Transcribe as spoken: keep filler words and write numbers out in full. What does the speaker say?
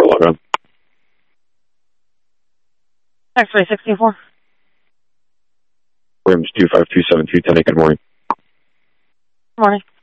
log on. X-ray sixteen four. Rooms two five two seven two ten. Good morning. Good morning.